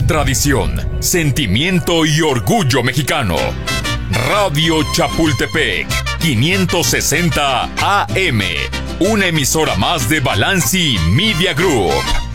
tradición, sentimiento y orgullo mexicano. Radio Chapultepec, 560 AM. Una emisora más de Balanci Media Group.